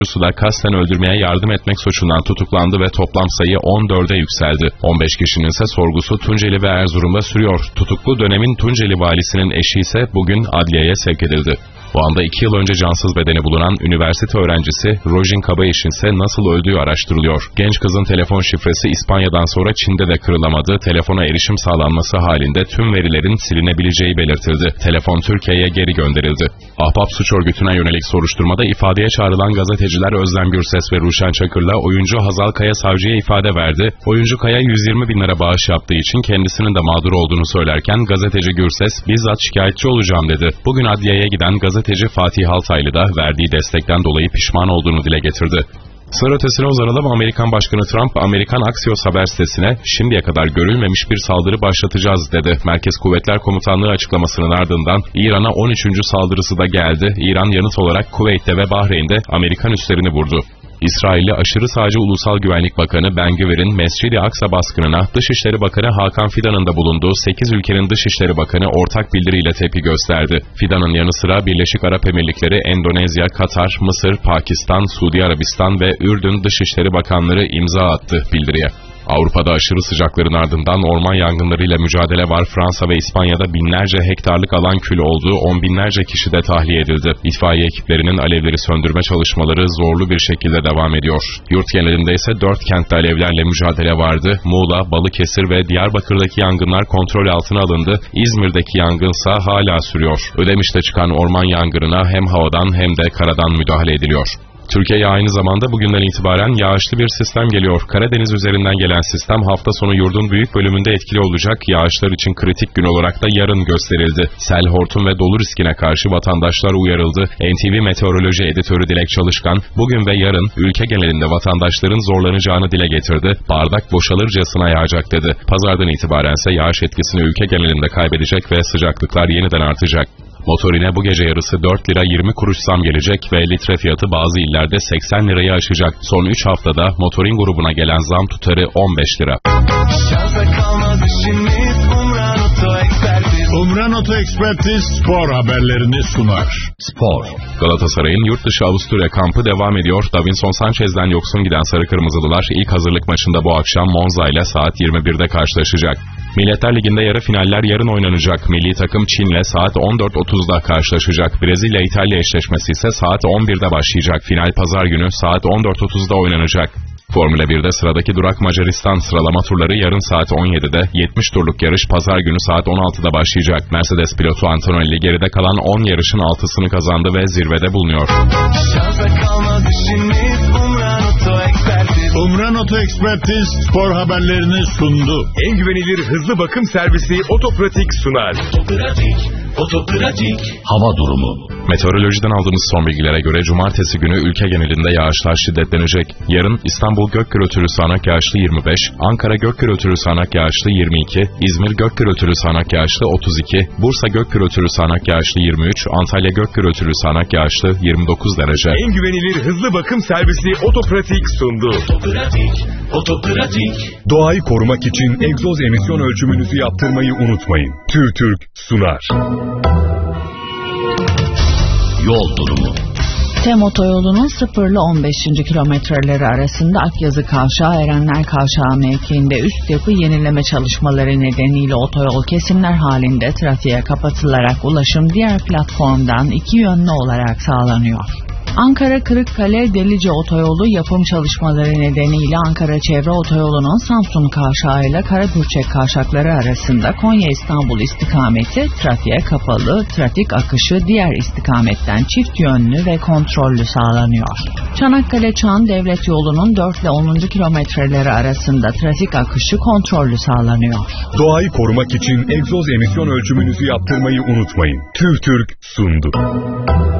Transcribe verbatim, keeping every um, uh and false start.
da kasten öldürmeye yardım etmek suçundan tutuklandı ve toplam sayı on dörde yükseldi. on beş kişinin ise sorgusu Tunceli ve Erzurum'da sürüyor. Tutuklu dönemin Tunceli valisinin eşi ise bugün adliyeye sevk edildi. Bu anda iki yıl önce cansız bedeni bulunan üniversite öğrencisi Rojin Kabayiş'in ise nasıl öldüğü araştırılıyor. Genç kızın telefon şifresi İspanya'dan sonra Çin'de de kırılamadı. Telefona erişim sağlanması halinde tüm verilerin silinebileceği belirtildi. Telefon Türkiye'ye geri gönderildi. Ahbap suç örgütüne yönelik soruşturmada ifadeye çağrılan gazeteciler Özlem Gürses ve Ruşen Çakır'la oyuncu Hazal Kaya savcıya ifade verdi. Oyuncu Kaya yüz yirmi bin lira bağış yaptığı için kendisinin de mağdur olduğunu söylerken gazeteci Gürses bizzat şikayetçi olacağım dedi. Bugün adliyeye giden gazeteci Gazeteci Fatih Altaylı da verdiği destekten dolayı pişman olduğunu dile getirdi. Sınır ötesine uzanalım. Amerikan Başkanı Trump, Amerikan Axios haber sitesine şimdiye kadar görülmemiş bir saldırı başlatacağız dedi. Merkez Kuvvetler Komutanlığı açıklamasının ardından İran'a on üçüncü saldırısı da geldi. İran yanıt olarak Kuveyt'te ve Bahreyn'de Amerikan üslerini vurdu. İsrailli aşırı sağcı Ulusal Güvenlik Bakanı Ben Gvir'in Mescid-i Aksa baskınına Dışişleri Bakanı Hakan Fidan'ın da bulunduğu sekiz ülkenin Dışişleri Bakanı ortak bildiriyle tepki gösterdi. Fidan'ın yanı sıra Birleşik Arap Emirlikleri, Endonezya, Katar, Mısır, Pakistan, Suudi Arabistan ve Ürdün Dışişleri Bakanları imza attı bildiriye. Avrupa'da aşırı sıcakların ardından orman yangınlarıyla mücadele var. Fransa ve İspanya'da binlerce hektarlık alan kül oldu, on binlerce kişi de tahliye edildi. İtfaiye ekiplerinin alevleri söndürme çalışmaları zorlu bir şekilde devam ediyor. Yurt genelinde ise dört kentte alevlerle mücadele vardı. Muğla, Balıkesir ve Diyarbakır'daki yangınlar kontrol altına alındı. İzmir'deki yangınsa hala sürüyor. Ödemiş'te çıkan orman yangınına hem havadan hem de karadan müdahale ediliyor. Türkiye'ye aynı zamanda bugünden itibaren yağışlı bir sistem geliyor. Karadeniz üzerinden gelen sistem hafta sonu yurdun büyük bölümünde etkili olacak. Yağışlar için kritik gün olarak da yarın gösterildi. Sel, hortum ve dolu riskine karşı vatandaşlar uyarıldı. N T V Meteoroloji Editörü Dilek Çalışkan, bugün ve yarın ülke genelinde vatandaşların zorlanacağını dile getirdi. Bardak boşalırcasına yağacak dedi. Pazardan itibaren ise yağış etkisini ülke genelinde kaybedecek ve sıcaklıklar yeniden artacak. Motorine bu gece yarısı dört lira yirmi kuruş zam gelecek ve litre fiyatı bazı illerde seksen lirayı aşacak. Son üç haftada motorin grubuna gelen zam tutarı on beş lira. Umran Oto Ekspertiz spor haberlerini sunar. Spor. Galatasaray'ın yurt dışı Avusturya kampı devam ediyor. Davinson Sanchez'den yoksun giden Sarı Kırmızılılar ilk hazırlık maçında bu akşam Monza ile saat yirmi birde karşılaşacak. Milletler Ligi'nde yarı finaller yarın oynanacak. Milli takım Çin'le saat on dört otuzda karşılaşacak. Brezilya-İtalya eşleşmesi ise saat on birde başlayacak. Final pazar günü saat on dört otuzda oynanacak. Formula birde sıradaki durak Macaristan. Sıralama turları yarın saat on yedide, yetmiş turluk yarış pazar günü saat on altıda başlayacak. Mercedes pilotu Antonelli geride kalan on yarışın altısını kazandı ve zirvede bulunuyor. Umran Oto Ekspertiz spor haberlerini sundu. En güvenilir hızlı bakım servisi Otopratik sunar. Otopratik, Otopratik. Hava durumu. Meteorolojiden aldığımız son bilgilere göre cumartesi günü ülke genelinde yağışlar şiddetlenecek. Yarın İstanbul gök gürültülü sağanak yağışlı yirmi beş, Ankara gök gürültülü sağanak yağışlı yirmi iki, İzmir gök gürültülü sağanak yağışlı otuz iki, Bursa gök gürültülü sağanak yağışlı yirmi üç, Antalya gök gürültülü sağanak yağışlı yirmi dokuz derece. En güvenilir hızlı bakım servisi Otopratik sundu. Otopratik, Otopratik. Doğayı korumak için egzoz emisyon ölçümünüzü yaptırmayı unutmayın. TÜRTÜRK sunar. Yol durumu. Tem otoyolunun sıfır ile on beşinci kilometreleri arasında Akyazı Kavşağı Erenler Kavşağı mevkiinde üst yapı yenileme çalışmaları nedeniyle otoyol kesimler halinde trafiğe kapatılarak ulaşım diğer platformdan iki yönlü olarak sağlanıyor. Ankara-Kırıkkale Delice Otoyolu yapım çalışmaları nedeniyle Ankara Çevre Otoyolu'nun Samsun Kavşağı ile Karapürçek Kavşakları arasında Konya-İstanbul istikameti trafiğe kapalı, trafik akışı diğer istikametten çift yönlü ve kontrollü sağlanıyor. Çanakkale-Çan Devlet Yolu'nun dört ile onuncu kilometreleri arasında trafik akışı kontrollü sağlanıyor. Doğayı korumak için egzoz emisyon ölçümünüzü yaptırmayı unutmayın. TÜRTÜRK sundu.